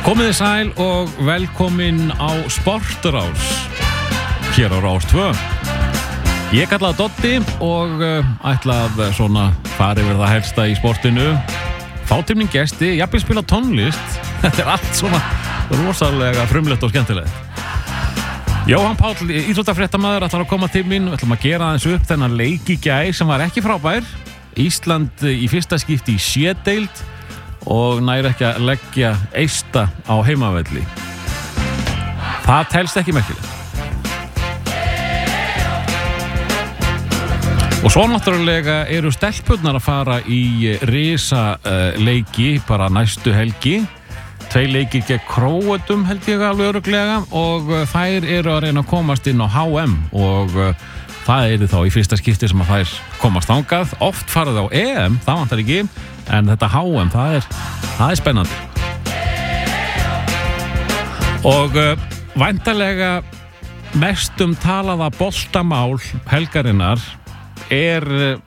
Komiði sæl og velkomin á Sportrás hér á Rás 2. Ég kallaði Doddi og ætla að svona fara yfir það helsta í sportinu. Fá til mín gesti, jafnvel spila tónlist. Þetta allt svona rosalega frumlegt og skemmtilegt. Jóhann Páll, íþróttafréttamaður, ætlar að koma til mín. Við ætlum að gera aðeins upp þennan leik í gær sem var ekki frábær. Ísland í fyrsta skipti í C-deild og næri ekki að leggja eista á heimavelli. Það telst ekki merkilegt. Og svo náttúrulega eru stelpurnar að fara í risa leiki bara næstu helgi. 2 leikir gegn Króötum held ég alveg örugglega og þær eru að reyna að komast inn á HM og það eru þá í fyrsta skipti sem að þær komast þangað. Oft farið á EM, það vantar ekki, en þetta HM, það er spennandi. Og væntanlega mestum talaða boltamál helgarinnar er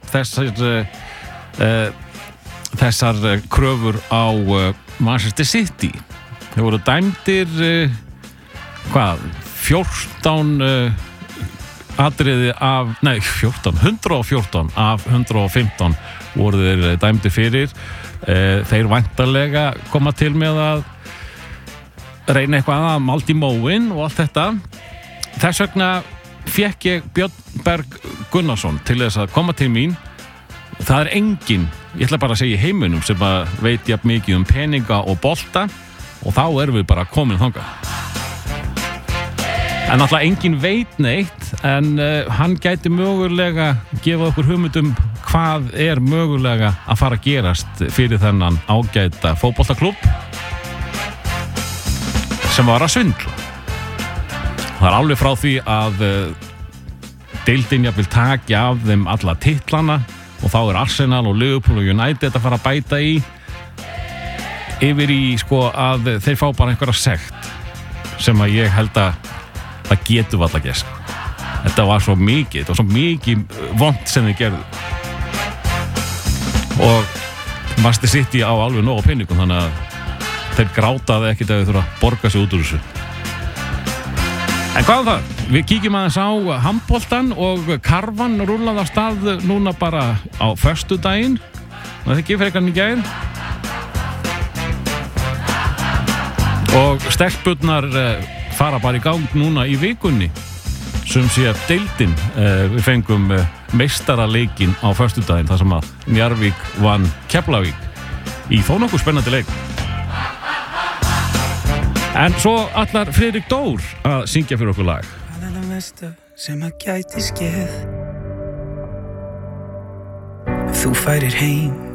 þessar kröfur á Manchester City. Þeir voru dæmdir 114 af 115 voru þeir dæmdir fyrir. Þeir væntanlega koma til með að reyna eitthvað að malda í móinn og allt þetta. Þess vegna fékk ég Björn Berg Gunnarsson til þess að koma til mín. Það er enginn, ég ætla bara að segja í heiminum sem að veit jafn mikið peninga og bolta og þá erum við bara komin þangað. En náttúrulega enginn veit neitt en hann gæti mögulega gefa okkur hugmynd hvað er mögulega að fara að gerast fyrir þennan ágæta fótboltaklubb sem var að svindla. Það er alveg frá því að deildin jafnvel taki af þeim alla titlana og þá er Arsenal og Liverpool og United að fara að bæta í yfir í að þeir fá bara einhverja sekt sem að ég held að það getur valla gerst. Þetta var svo mikið vont sem þeir gerðu og Manchester City á alveg nóg á peningum þannig að þeir grátaði ekkert að þeir þurfa að borga sig út úr þessu. En hvað það? Við kíkjum aðeins á handboltan og karvan rúllaði af stað núna bara á föstudaginn. Það er ekki frekar en í gær. Og stelpurnar fara bara í gang núna í vikunni. Sem sé að deildin, við fengum meistaraleikinn á föstudaginn þar sem að Njarðvík vann Keflavík í þó nokkuð spennandi leik. En svo ætlar Friðrik Dór að syngja fyrir okkur lag. Hvað er það mesta sem að gæti skeð? Ef þú færir heim